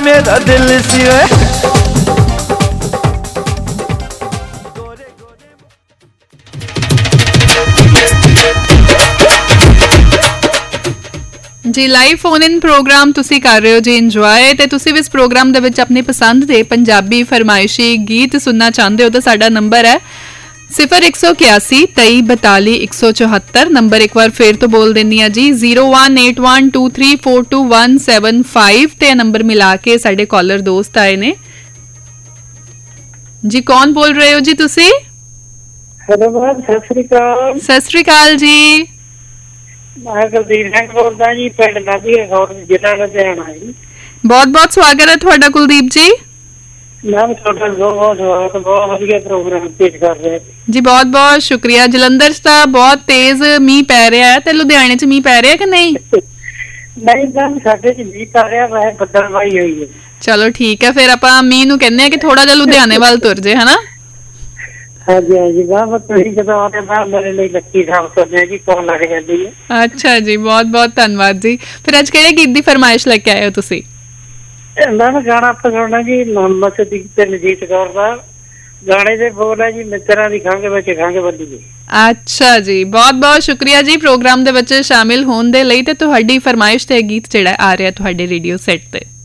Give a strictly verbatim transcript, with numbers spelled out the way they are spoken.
मेरा दिल सी वे। जी live phone in programme तुसी कर रहे हो जी इंजॉय, ते तुसी भी इस प्रोग्राम दे विच अपनी पसंद दे पंजाबी फरमाइशी गीत सुनना चाहते हो तो साडा नंबर है सिफर एक सौ इक्यासी तेई बताली एक सौ चौहत्तर। नंबर एक बार फिर तो बोल देनी है जी zero one eight one two three four to one seven five ते नंबर मिला के साडे कॉलर दोस्त आए ने जी। कौन बोल रहे हो जी तुसी? हेलो मैम, सत श्री अकाल। सत श्री अकाल जी। मैं कुलदीप सिंह बोलदा जी, पिंड नाभी खौर जिला लुधियाना जी। बहुत बहुत स्वागत है तुहाडा कुलदीप जी। मैम तुहाडा बहुत बहुत स्वागत, बहुत वधिया प्रोग्राम पेश कर रहे जी। बहुत बहुत शुक्रिया। जलंधर च तां बहुत तेज मींह पै रहा है, ते लुधियाने च मींह पै रहा कि नहीं? नहीं मैम, साडे च मींह पै रहा, वैसे बदलवाई हुई है। चलो ठीक है, फिर आपां मींह नूं कहने आ कि थोड़ा जिहा लुधियाने वाल तुर जे, है ना? हाँ जी हाँ जी मैम, तुसीं जदों आउंदे मैम मेरे लिए लक्की साहब करने जी कॉल लग जाती है। अच्छा जी, बहुत बहुत धन्यवाद जी। फिर अज किहड़े गीत दी फरमाइश लेके आए हो तुसीं? मैम गाना आप सुनना जी मोहम्मद सदीक ते नजीत कौर दा गाने दे बोल है जी मित्तरां दी खंघ विच खंघ बंधी। अच्छा जी, बहुत बहुत शुक्रिया जी प्रोग्राम दे विच शामिल होण दे लई, ते तुहाडी फरमाइश ते गीत जिहड़ा आ रिहा तुहाडे रेडियो सेट ते।